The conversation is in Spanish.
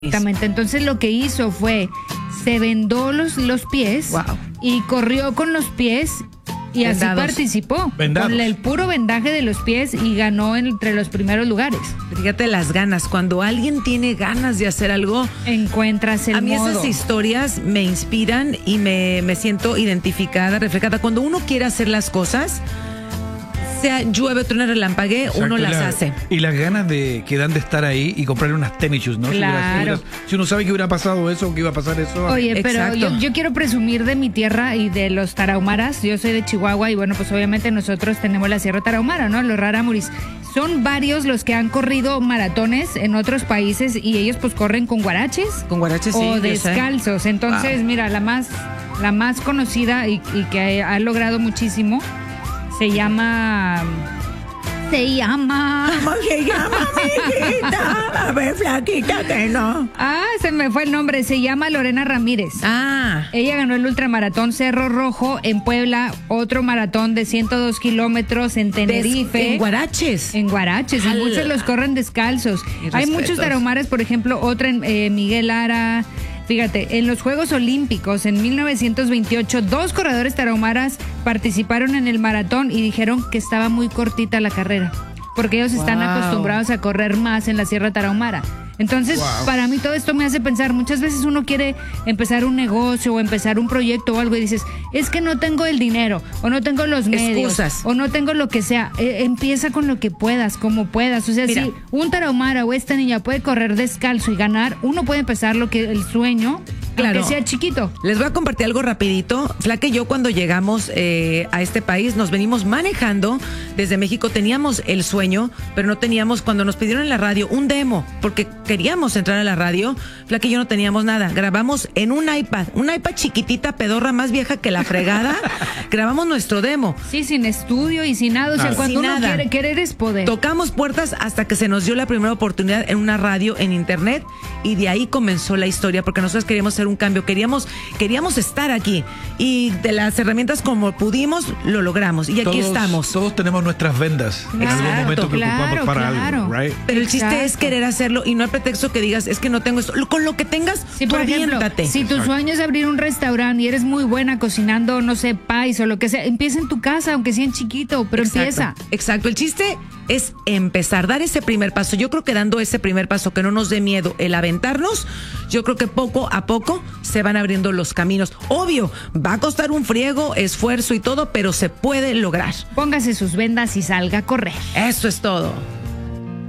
Exactamente, entonces lo que hizo fue, se vendó los pies. Wow. Y corrió con los pies y Vendados. así participó. Vendados. Con el puro vendaje de los pies y ganó entre los primeros lugares. Fíjate las ganas, cuando alguien tiene ganas de hacer algo, Encuentras el a mí modo. esas historias me inspiran y me siento identificada, reflejada. Cuando uno quiere hacer las cosas, sea llueve, truena, relampaguee, uno Exacto, las hace. Y las ganas que dan de estar ahí y comprar unas tenis shoes, ¿no? Claro. Si uno sabe que hubiera pasado eso o que iba a pasar eso. Oye, pero Exacto. yo quiero presumir de mi tierra y de los tarahumaras. Yo soy de Chihuahua y bueno, pues obviamente nosotros tenemos la Sierra Tarahumara, ¿no? Los Raramuris. Son varios los que han corrido maratones en otros países y ellos pues corren con guaraches. Con guaraches, sí, O yo sé. descalzos. Entonces, Wow. mira, la más conocida y que ha logrado muchísimo se llama... ¿Cómo se llama, mijita? A ver, flaquita, que no. Ah, se me fue el nombre. Se llama Lorena Ramírez. Ah, Ella ganó el ultramaratón Cerro Rojo en Puebla, otro maratón de 102 kilómetros en Tenerife. en guaraches. En Guaraches, y ¡Hala! muchos los corren descalzos. Mis Hay respetos. muchos tarahumaras, por ejemplo, otra en Miguel Lara. Fíjate, en los Juegos Olímpicos en 1928, 2 corredores tarahumaras participaron en el maratón y dijeron que estaba muy cortita la carrera, porque ellos están Wow. acostumbrados a correr más en la Sierra Tarahumara. Entonces, Wow. para mí todo esto me hace pensar, muchas veces uno quiere empezar un negocio o empezar un proyecto o algo y dices, es que no tengo el dinero, o no tengo los medios, Excusas. o no tengo lo que sea. Empieza con lo que puedas, como puedas. O sea, Mira. si un tarahumara o esta niña puede correr descalzo y ganar, uno puede empezar el sueño, Claro. aunque sea chiquito. Les voy a compartir algo rapidito. Flaca y yo cuando llegamos a este país nos venimos manejando desde México. Teníamos el sueño, pero no teníamos, cuando nos pidieron en la radio un demo, porque queríamos entrar a la radio, Flaca y yo no teníamos nada. Grabamos en un iPad chiquitita, pedorra, más vieja que la fregada. Grabamos nuestro demo. Sí, sin estudio y sin nada. O sea, Nada. cuando Sin uno nada. quiere, querer es poder. Tocamos puertas hasta que se nos dio la primera oportunidad en una radio en internet y de ahí comenzó la historia, porque nosotros queríamos hacer un cambio, queríamos estar aquí y de las herramientas como pudimos lo logramos y aquí estamos. Todos tenemos nuestras vendas en algún Exacto, momento que claro, ocupamos para claro. algo, right? Pero el chiste es Exacto. querer hacerlo y no hay pretexto que digas, es que no tengo esto. Con lo que tengas, Si tú por ejemplo, aviéntate. si tu sueño es abrir un restaurante y eres muy buena cocinando, no sé, pais o lo que sea, empieza en tu casa, aunque sea en chiquito, pero empieza. Exacto. El chiste es empezar, dar ese primer paso. Yo creo que dando ese primer paso, que no nos dé miedo el aventarnos, yo creo que poco a poco se van abriendo los caminos. Obvio, va a costar un friego, esfuerzo y todo, pero se puede lograr. Póngase sus vendas y salga a correr. Eso es todo.